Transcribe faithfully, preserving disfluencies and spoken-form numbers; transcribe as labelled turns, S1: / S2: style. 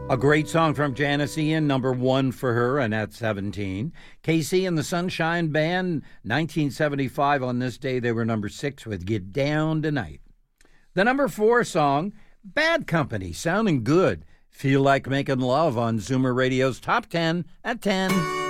S1: A great song from Janice Ian, number one for her, and at seventeen. K C and the Sunshine Band, nineteen seventy-five. On this day, they were number six with Get Down Tonight. The number four song, Bad Company, sounding good. Feel Like Making Love on Zoomer Radio's Top ten at ten.